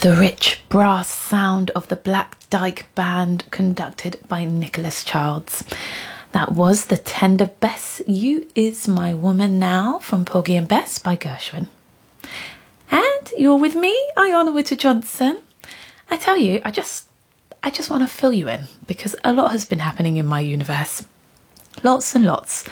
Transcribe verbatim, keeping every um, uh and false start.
The rich brass sound of the Black Dyke Band, conducted by Nicholas Childs. That was The Tender Bess, You Is My Woman Now, from Porgy and Bess by Gershwin. And you're with me, Iona Witter-Johnson. I tell you, I just, I just want to fill you in, because a lot has been happening in my universe. Lots and lots